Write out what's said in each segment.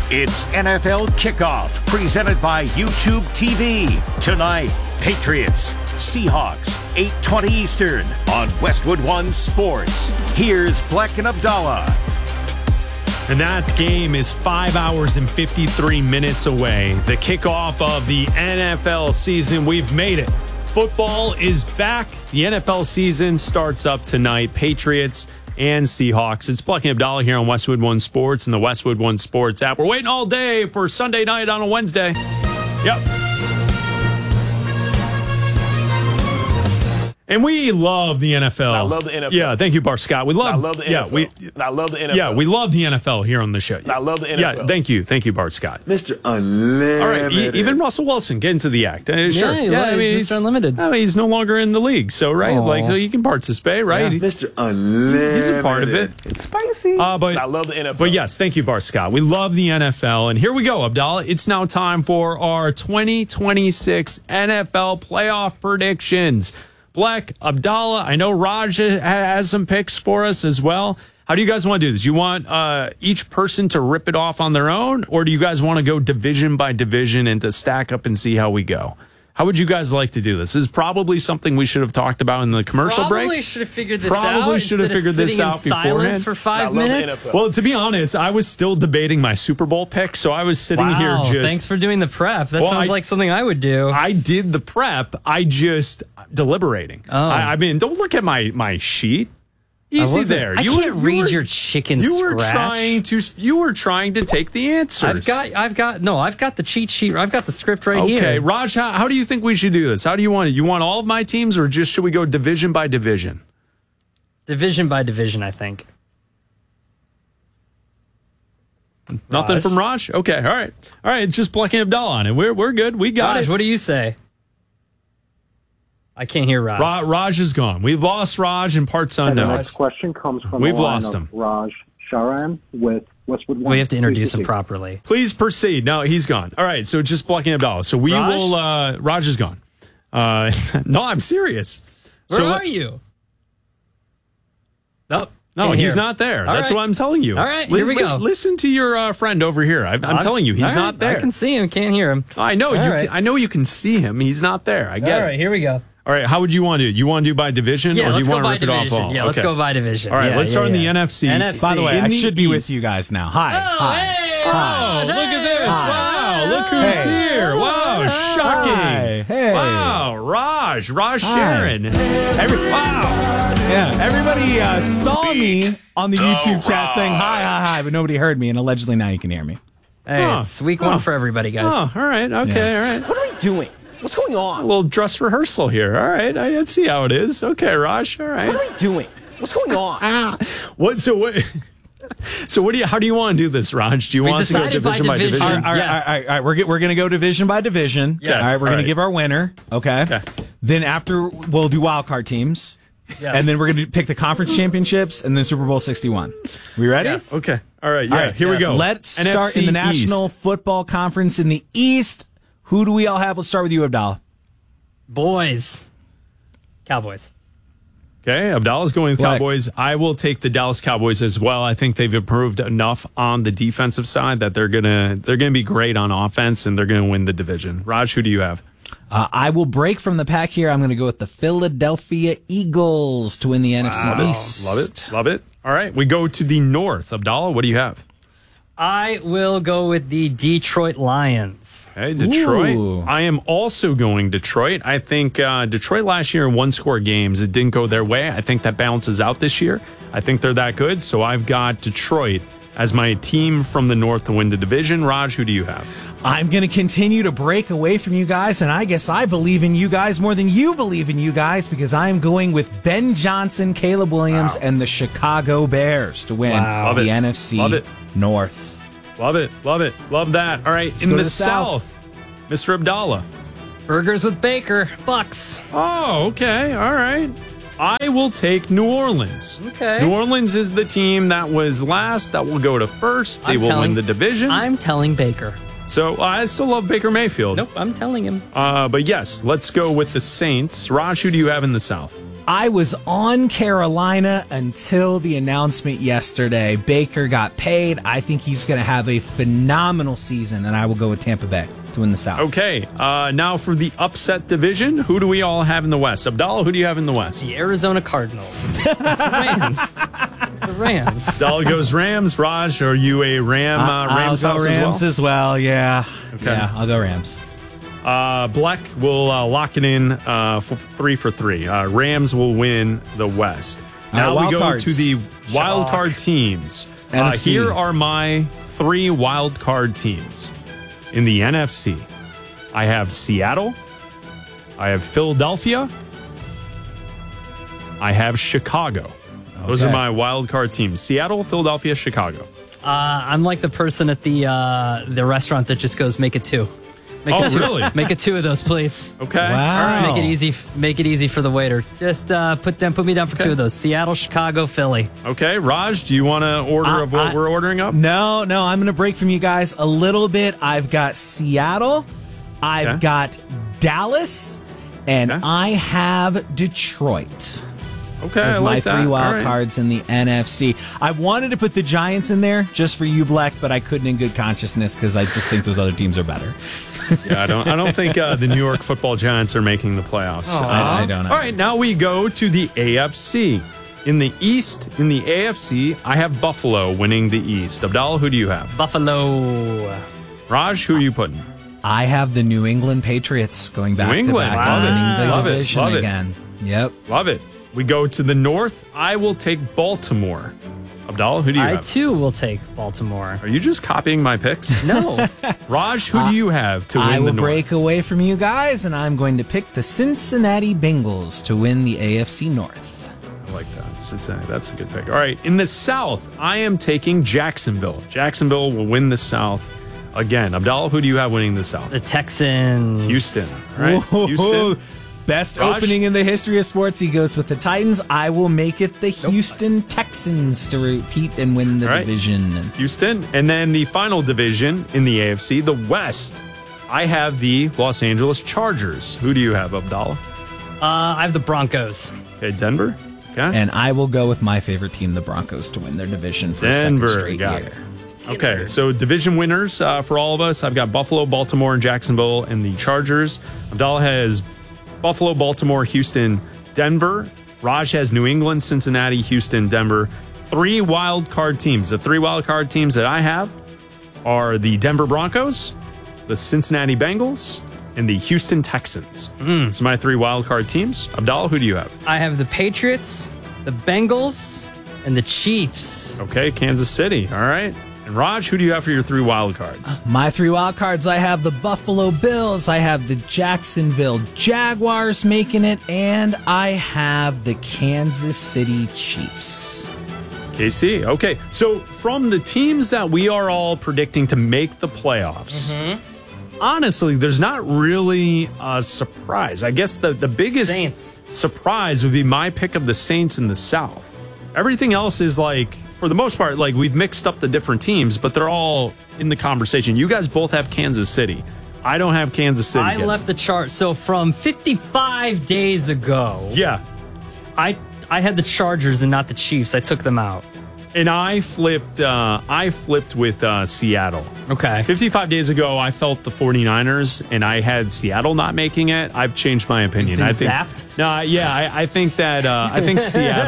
It's NFL Kickoff, presented by YouTube TV. Tonight, Patriots, Seahawks, 8:20 Eastern on Westwood One Sports. Here's Fleck and Abdallah. And that game is 5 hours and 53 minutes away. The kickoff of the NFL season. We've made it. Football is back. The NFL season starts up tonight. Patriots and Seahawks. It's Fleck and Abdallah here on Westwood One Sports and the Westwood One Sports app. We're waiting all day for Sunday night on a Wednesday. Yep. And we love the NFL. I love the NFL. Yeah, thank you, Bart Scott. We love. I love the NFL. I love the NFL. Yeah, we love the NFL here on the show. I love the NFL. Yeah, thank you, Bart Scott. Mr. Unlimited. All right, even Russell Wilson, get into the act. Sure. Yeah, he's Mr. Unlimited. I mean, he's no longer in the league, so so he can participate, right? Yeah. Mr. Unlimited. He's a part of it. It's spicy. But I love the NFL. But yes, thank you, Bart Scott. We love the NFL, and here we go, Abdallah. It's now time for our 2026 NFL playoff predictions. Black, Abdallah, I know Raj has some picks for us as well. How do you guys want to do this? Do you want each person to rip it off on their own, or do you guys want to go division by division and to stack up and see how we go? How would you guys like to do this? This is probably something we should have talked about in the commercial break. Probably should have figured this Probably should have figured this out beforehand. For 5 minutes. Well, to be honest, I was still debating my Super Bowl pick, so I was sitting here just... Thanks for doing the prep. That sounds like something I would do. I did the prep. I just deliberating. Oh. I mean, don't look at my sheet. Easy there. I can't read your chicken scratch. You were trying to take the answers. I've got the cheat sheet. I've got the script right here. Okay, Raj, how do you think we should do this? How do you want it? You want all of my teams, or just should we go division by division? Division by division, I think. Nothing from Raj? Okay, all right. Just plucking Abdallah on it. We're good. We got Raj, it. what do you say? I can't hear Raj. Raj is gone. We've lost Raj in parts unknown. The next question comes from We've lost him. Raj Sharan with Westwood One. We have to introduce him properly. Please proceed. No, he's gone. All right, so just blocking Abdallah. So we will... Raj is gone. No, I'm serious. Where are you? Nope. No, he's not there. That's what I'm telling you. All right, here we go. Listen to your friend over here. I'm telling you, he's not there. I can see him, can't hear him. I know. I know you can see him. He's not there. I get it. All right, here we go. All right, how would you want to do it? You want to do by division, or do you want to rip it off all? Yeah, let's go by division. All right, let's start in the NFC. By the way, I should be with you guys now. Hi. Hi. Look at this. Wow, look who's here. Wow, shocking. Hey. Wow, Raj Sharon. Wow. Yeah, everybody saw me on the YouTube chat saying hi, but nobody heard me, and allegedly now you can hear me. Hey, it's week one for everybody, guys. Oh, all right. Okay, all right. What are we doing? What's going on? A little dress rehearsal here. All right, let's see how it is. Okay, Raj. All right. What are we doing? What's going on? What? So what? So what do you? How do you want to do this, Raj? Do you want us to go division by division? All right. We're going to go division by division. Yes. All right. We're going to give our winner. Okay. Then after we'll do wild card teams. Yes. And then we're going to pick the conference championships and then Super Bowl 61. We ready? Yes. Okay. All right. Yeah. All right, here we go. Let's start in the National Football Conference in the East. Who do we all have? Let's start with you, Abdallah. Boys. Cowboys. Okay, Abdallah's going with Cowboys. I will take the Dallas Cowboys as well. I think they've improved enough on the defensive side that they're gonna be great on offense, and they're gonna win the division. Raj, who do you have? I will break from the pack here. I'm going to go with the Philadelphia Eagles to win the NFC East. Love it. All right, we go to the North. Abdallah, what do you have? I will go with the Detroit Lions. Hey, Detroit. Ooh. I am also going Detroit. I think Detroit last year in one-score games, it didn't go their way. I think that balances out this year. I think they're that good, so I've got Detroit as my team from the North to win the division. Raj, who do you have? I'm going to continue to break away from you guys, and I guess I believe in you guys more than you believe in you guys because I am going with Ben Johnson, Caleb Williams, and the Chicago Bears to win the NFC North. Love it. Love that. All right, in the South, Mr. Abdallah. Burgers with Baker, Bucks. Oh, okay. All right. I will take New Orleans. Okay. New Orleans is the team that was last, that will go to first. They will win the division. I'm telling Baker. So I still love Baker Mayfield. Nope, I'm telling him. But yes, let's go with the Saints. Raj, who do you have in the South? I was on Carolina until the announcement yesterday. Baker got paid. I think he's going to have a phenomenal season, and I will go with Tampa Bay to win the South. Okay, now for the upset division, who do we all have in the West? Abdallah, who do you have in the West? The Arizona Cardinals. The Rams. The Rams. Abdallah goes Rams. Raj, are you a Rams I'll house go Rams as well? Yeah. Okay. Yeah, I'll go Rams. Black will lock it in for 3 for 3. Rams will win the West. Now we wild go cards. to the wild card teams. NFC. Here are my 3 wild card teams. In the NFC, I have Seattle, I have Philadelphia, I have Chicago. Those are my wild card teams. Seattle, Philadelphia, Chicago. I'm like the person at the restaurant that just goes, make it 2. Really? Make it 2 of those, please. Okay. Wow. Make it easy. Make it easy for the waiter. Just put me down for 2 of those. Seattle, Chicago, Philly. Okay. Raj, do you want to order of what we're ordering up? No, I'm going to break from you guys a little bit. I've got Seattle, I've got Dallas, and I have Detroit. Okay, As I my like that. 3 wild All right. cards in the NFC. I wanted to put the Giants in there just for you, Black, but I couldn't in good consciousness because I just think those other teams are better. Yeah, I don't think the New York Football Giants are making the playoffs. I don't know. All right, now we go to the AFC. In the East, in the AFC, I have Buffalo winning the East. Abdallah, who do you have? Buffalo. Raj, who are you putting? I have the New England Patriots going back New England. to back Love and it. winning the Love it. division Love it. again. Yep. Love it. We go to the North. I will take Baltimore. Abdallah, who do you I have? too will take Baltimore. Are you just copying my picks? No. Raj, who do you have to win I will the North? break away from you guys, and I'm going to pick the Cincinnati Bengals to win the AFC North. I like that. Cincinnati. That's a good pick. All right. In the South, I am taking Jacksonville. Jacksonville will win the South again. Abdallah, who do you have winning the South? The Texans. Houston. All right. Whoa. Houston. Best Raj? opening in the history of sports. He goes with the Titans. I will make it the Houston Texans to repeat and win the All right. division. Houston. And then the final division in the AFC, the West. I have the Los Angeles Chargers. Who do you have, Abdallah? I have the Broncos. Okay, Denver. Okay. And I will go with my favorite team, the Broncos, to win their division for Denver. a second straight Got year. it. Okay, so division winners for all of us. I've got Buffalo, Baltimore, and Jacksonville, and the Chargers. Abdallah has Buffalo, Baltimore, Houston, Denver. Raj has New England, Cincinnati, Houston, Denver. 3 wild card teams. The 3 wild card teams that I have are the Denver Broncos, the Cincinnati Bengals, and the Houston Texans. So my 3 wild card teams. Abdallah, who do you have? I have the Patriots, the Bengals, and the Chiefs. Okay, Kansas City. All right. And Raj, who do you have for your 3 wild cards? My 3 wild cards, I have the Buffalo Bills, I have the Jacksonville Jaguars making it, and I have the Kansas City Chiefs. KC. Okay. So from the teams that we are all predicting to make the playoffs, honestly, there's not really a surprise. I guess the biggest Saints. surprise would be my pick of the Saints in the South. Everything else is like, for the most part, like we've mixed up the different teams, but they're all in the conversation. You guys both have Kansas City. I don't have Kansas City. I yet. left the chart. So from 55 days ago, Yeah. I had the Chargers and not the Chiefs. I took them out. And I flipped with Seattle. Okay. 55 days ago, I felt the 49ers, and I had Seattle not making it. I've changed my opinion. You've I been think, zapped? No, yeah, I think that I think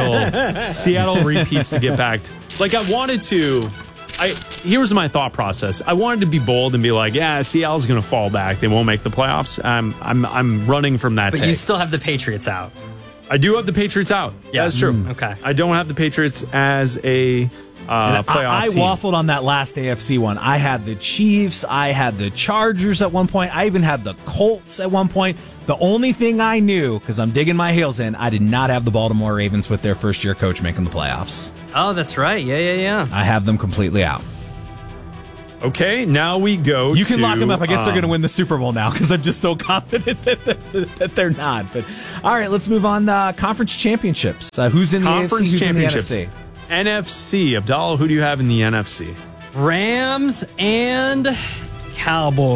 Seattle repeats to get back. Like I wanted to. Here was my thought process. I wanted to be bold and be like, yeah, Seattle's going to fall back. They won't make the playoffs. I'm running from that. But take. you still have the Patriots out. I do have the Patriots out. Yeah, that's true. Okay. I don't have the Patriots as a playoff I team. waffled on that last AFC one. I had the Chiefs. I had the Chargers at one point. I even had the Colts at one point. The only thing I knew, because I'm digging my heels in, I did not have the Baltimore Ravens with their first-year coach making the playoffs. Oh, that's right. Yeah. I have them completely out. Okay, now we go You can to, lock them up. I guess they're going to win the Super Bowl now because I'm just so confident that they're not. But all right, let's move on. Conference championships. Who's in the Conference AFC? Who's championships. in the NFC? NFC. Abdallah, who do you have in the NFC? Rams and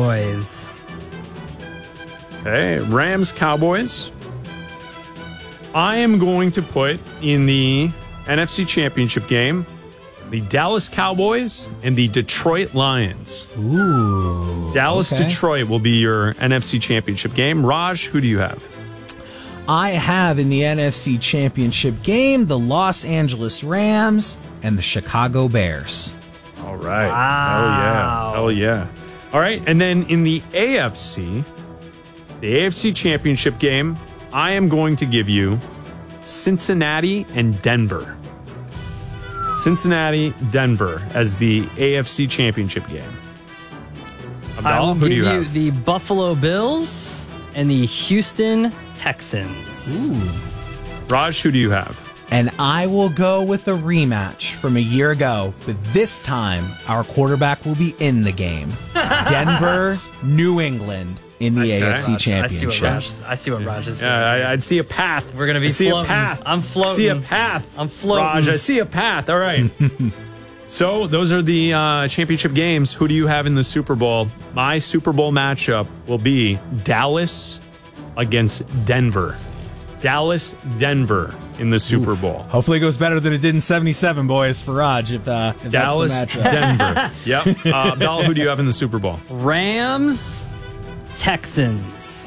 Cowboys. Okay, Rams, Cowboys. I am going to put in the NFC Championship game the Dallas Cowboys and the Detroit Lions. Ooh. Dallas-Detroit will be your NFC Championship game. Raj, who do you have? I have in the NFC Championship game the Los Angeles Rams and the Chicago Bears. All right. Wow. Hell yeah. All right. And then in the AFC Championship game, I am going to give you Cincinnati and Denver. Cincinnati, Denver as the AFC Championship game. I will who do give you you have? the Buffalo Bills and the Houston Texans. Raj, who do you have? And I will go with a rematch from a year ago, but this time our quarterback will be in the game. Denver, New England in the AFC Championship. I see what Raj is doing. Yeah, I'd see a path. We're gonna be see floating. a path. I'm floating. See a path. I'm floating. Raj, I see a path. All right. So those are the championship games. Who do you have in the Super Bowl? My Super Bowl matchup will be Dallas against Denver. Dallas, Denver in the Super Bowl. Hopefully it goes better than it did in 77, boys, for Raj, if Dallas, that's the matchup. Denver. Yep. Abdallah, who do you have in the Super Bowl? Rams, Texans.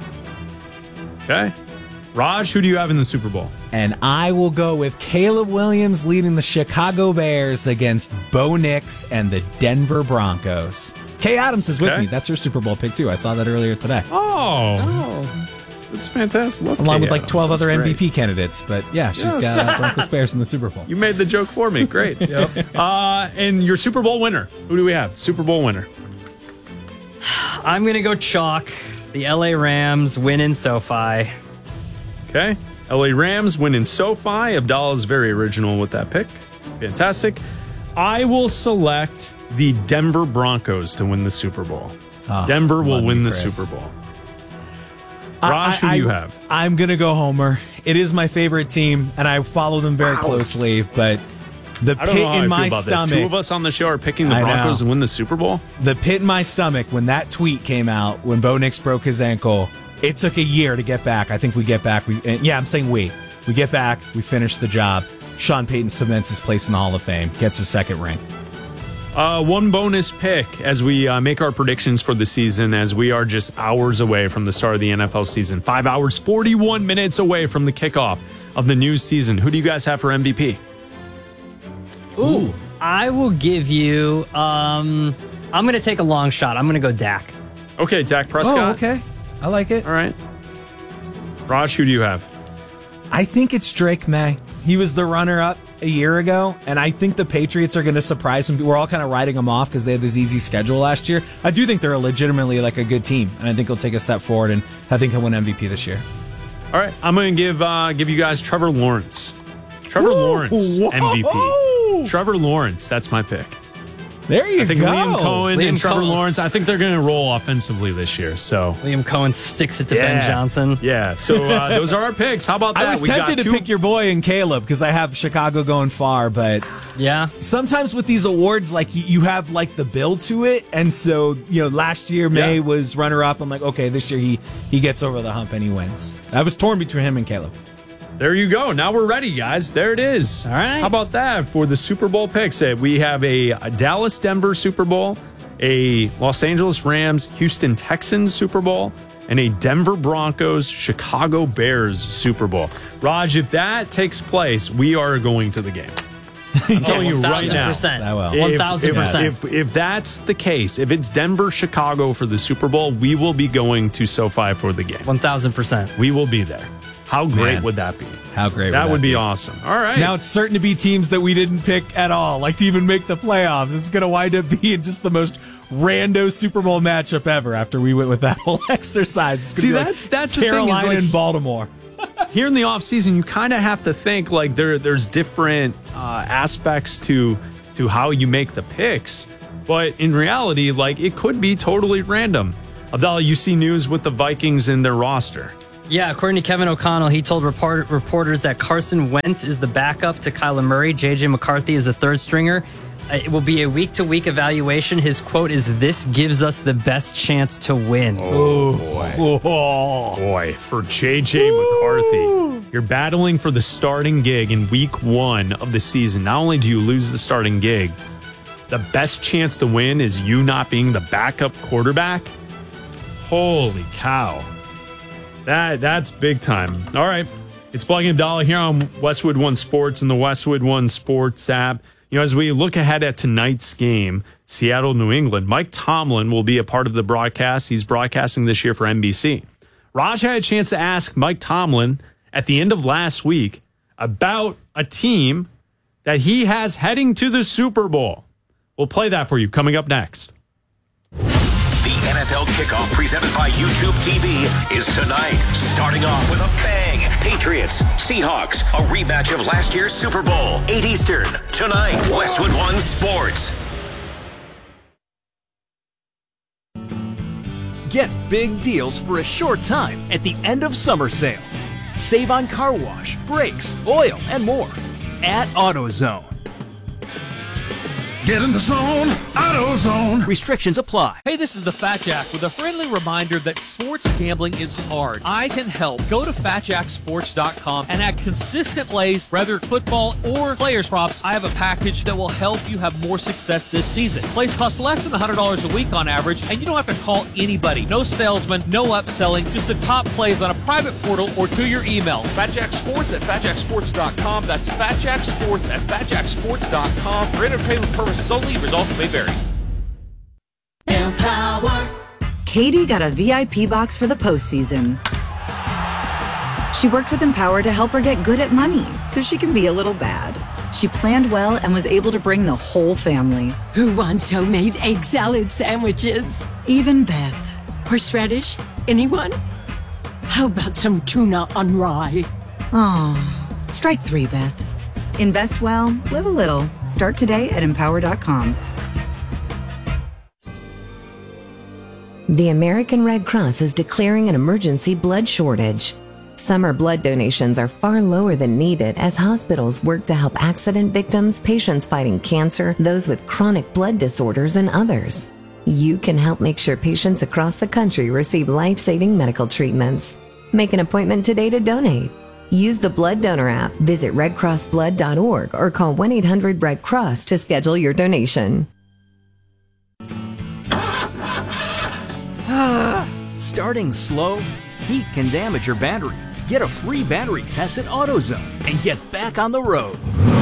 Okay. Raj, who do you have in the Super Bowl? And I will go with Caleb Williams leading the Chicago Bears against Bo Nix and the Denver Broncos. Kay Adams is with Okay. me. That's her Super Bowl pick, too. I saw that earlier today. Oh. That's fantastic. Love Along Kay with like Adams. 12 That's other great. MVP candidates. But yeah, she's got Broncos Bears in the Super Bowl. You made the joke for me. Great. And your Super Bowl winner. Who do we have? Super Bowl winner. I'm going to go chalk. The LA Rams win in SoFi. Okay. LA Rams win in SoFi. Abdallah's very original with that pick. Fantastic. I will select the Denver Broncos to win the Super Bowl. Denver will love win you, the Chris. Super Bowl. Raj, who do you have? I'm going to go Homer. It is my favorite team, and I follow them very closely, but the I don't pit know how in I my feel about stomach, this. Two of us on the show are picking the I know. Broncos to win the Super Bowl. the pit in my stomach when that tweet came out, when Bo Nix broke his ankle, it took a year to get back. I think we get back. I'm saying we get back. We finish the job. Sean Payton cements his place in the Hall of Fame, gets his second ring. One bonus pick as we make our predictions for the season, as we are just hours away from the start of the NFL season. 5 hours, 41 minutes away from the kickoff of the new season. Who do you guys have for MVP? Ooh. I will give you, I'm going to take a long shot. I'm going to go Dak. Okay, Dak Prescott. Oh, okay. I like it. All right. Raj, who do you have? I think it's Drake May. He was the runner-up a year ago, and I think the Patriots are going to surprise him. We're all kind of writing them off because they had this easy schedule last year. I do think they're legitimately like a good team, and I think he'll take a step forward, and I think he'll win MVP this year. All right, I'm going to give you guys Trevor Lawrence. Trevor Lawrence, MVP. Trevor Lawrence, that's my pick. There you I think go. Liam Cohen Liam and Trevor Cohen. Lawrence, I think they're going to roll offensively this year. So Liam Cohen sticks it to Ben Johnson. Yeah, so those are our picks. How about that? I was We got tempted to two- pick your boy and Caleb because I have Chicago going far, but Yeah. sometimes with these awards, like you have like the build to it, and so last year May Yeah. was runner up. I'm like, okay, this year he gets over the hump and he wins. I was torn between him and Caleb. There you go. Now we're ready, guys. There it is. All right. How about that for the Super Bowl picks? We have a Dallas-Denver Super Bowl, a Los Angeles Rams, Houston Texans Super Bowl, and a Denver Broncos, Chicago Bears Super Bowl. Raj, if that takes place, we are going to the game. I'm telling you right now. 1,000%. I will. 1,000%. If that's the case, if it's Denver, Chicago for the Super Bowl, we will be going to SoFi for the game. 1,000%. We will be there. How great Man. would that be? How great That would would that be be? awesome. All right. Now it's certain to be teams that we didn't pick at all, like to even make the playoffs. It's going to wind up being just the most rando Super Bowl matchup ever after we went with that whole exercise. It's gonna See, be like that's the thing is, Carolina like, and Baltimore. here in the offseason, you kind of have to think like there's different aspects to how you make the picks. But in reality, like it could be totally random. Abdallah, you see news with the Vikings in their roster. Yeah, according to Kevin O'Connell, he told reporters that Carson Wentz is the backup to Kyler Murray. J.J. McCarthy is the third stringer. It will be a week-to-week evaluation. His quote is, "This gives us the best chance to win." Oh, boy. Oh, boy. For J.J. McCarthy, you're battling for the starting gig in week 1 of the season. Not only do you lose the starting gig, the best chance to win is you not being the backup quarterback. Holy cow. That's big time. All right. It's Black and Abdallah here on Westwood One Sports and the Westwood One Sports app. You know, as we look ahead at tonight's game, Seattle, New England, Mike Tomlin will be a part of the broadcast. He's broadcasting this year for NBC. Raj had a chance to ask Mike Tomlin at the end of last week about a team that he has heading to the Super Bowl. We'll play that for you coming up next. The NFL kickoff presented by YouTube TV is tonight, starting off with a bang. Patriots, Seahawks, a rematch of last year's Super Bowl, 8 Eastern, tonight, Westwood One Sports. Get big deals for a short time at the end of summer sale. Save on car wash, brakes, oil, and more at AutoZone. Get in the zone, AutoZone. Restrictions apply. Hey, this is the Fat Jack with a friendly reminder that sports gambling is hard. I can help. Go to FatJackSports.com and add consistent lays, whether football or players props. I have a package that will help you have more success this season. Plays cost less than $100 a week on average, and you don't have to call anybody. No salesman, no upselling, just the top plays on a private portal or to your email. FatJackSports at FatJackSports.com. That's FatJackSports at FatJackSports.com. For entertainment purposes only, results may vary. Empower. Katie got a VIP box for the postseason. She worked with Empower to help her get good at money so she can be a little bad. She planned well and was able to bring the whole family. Who wants homemade egg salad sandwiches? Even Beth. Horseradish? Anyone? How about some tuna on rye? Oh, strike 3, Beth. Invest well, live a little. Start today at Empower.com. The American Red Cross is declaring an emergency blood shortage. Summer blood donations are far lower than needed as hospitals work to help accident victims, patients fighting cancer, those with chronic blood disorders, and others. You can help make sure patients across the country receive life-saving medical treatments. Make an appointment today to donate. Use the Blood Donor app, visit redcrossblood.org, or call 1-800-RED-CROSS to schedule your donation. Starting slow? Heat can damage your battery. Get a free battery test at AutoZone and get back on the road.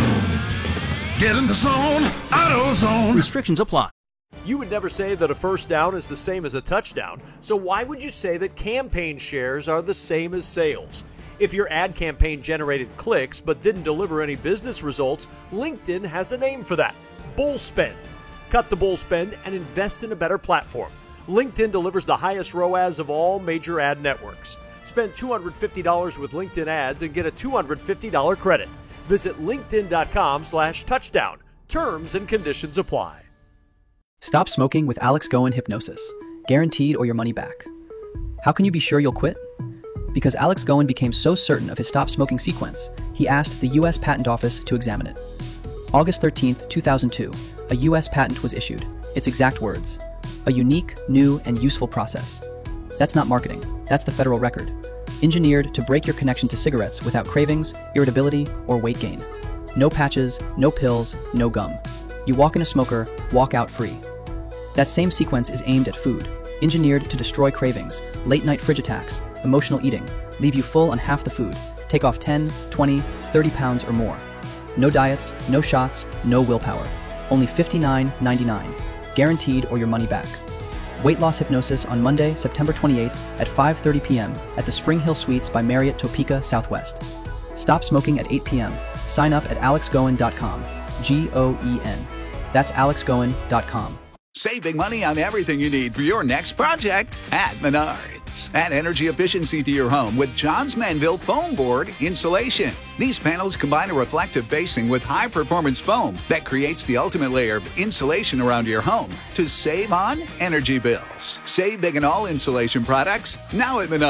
Get in the zone, AutoZone. Restrictions apply. You would never say that a first down is the same as a touchdown, so why would you say that campaign shares are the same as sales? If your ad campaign generated clicks but didn't deliver any business results, LinkedIn has a name for that: bull spend. Cut the bull spend and invest in a better platform. LinkedIn delivers the highest ROAS of all major ad networks. Spend $250 with LinkedIn ads and get a $250 credit. Visit linkedin.com/touchdown. Terms and conditions apply. Stop smoking with Alex Goen Hypnosis. Guaranteed or your money back. How can you be sure you'll quit? Because Alex Goen became so certain of his stop smoking sequence, he asked the U.S. Patent Office to examine it. August 13, 2002, a U.S. patent was issued. Its exact words: a unique, new, and useful process. That's not marketing. That's the federal record. Engineered to break your connection to cigarettes without cravings, irritability, or weight gain. No patches, no pills, no gum. You walk in a smoker, walk out free. That same sequence is aimed at food, engineered to destroy cravings, late-night fridge attacks, emotional eating, leave you full on half the food, take off 10, 20, 30 pounds or more. No diets, no shots, no willpower. Only $59.99. Guaranteed or your money back. Weight loss hypnosis on Monday, September 28th at 5:30 p.m. at the Spring Hill Suites by Marriott Topeka Southwest. Stop smoking at 8 p.m. Sign up at alexgoen.com. G-O-E-N. That's alexgoen.com. Save big money on everything you need for your next project at Menards. Add energy efficiency to your home with Johns Manville Foam Board Insulation. These panels combine a reflective facing with high-performance foam that creates the ultimate layer of insulation around your home to save on energy bills. Save big on all insulation products now at Menards.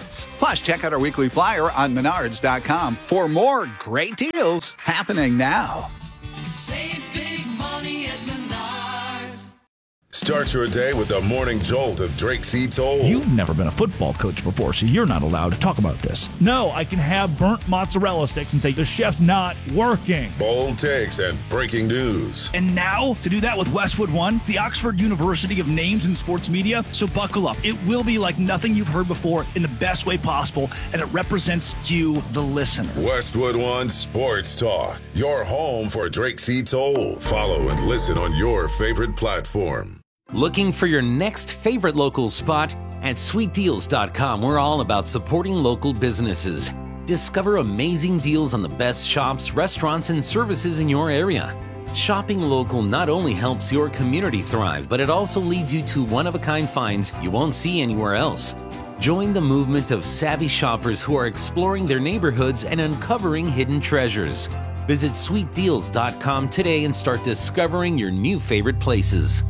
Menards. Plus, check out our weekly flyer on menards.com for more great deals happening now. Save big money at Menards. Start your day with the morning jolt of Drake C. Toll. You've never been a football coach before, so you're not allowed to talk about this. No, I can have burnt mozzarella sticks and say the chef's not working. Bold takes and breaking news. And now, to do that with Westwood One, the Oxford University of Names in Sports Media, so buckle up. It will be like nothing you've heard before in the best way possible, and it represents you, the listener. Westwood One Sports Talk, your home for Drake C. Toll. Follow and listen on your favorite platform. Looking for your next favorite local spot? At sweetdeals.com, we're all about supporting local businesses. Discover amazing deals on the best shops, restaurants, and services in your area. Shopping local not only helps your community thrive, but it also leads you to one-of-a-kind finds you won't see anywhere else. Join the movement of savvy shoppers who are exploring their neighborhoods and uncovering hidden treasures. Visit sweetdeals.com today and start discovering your new favorite places.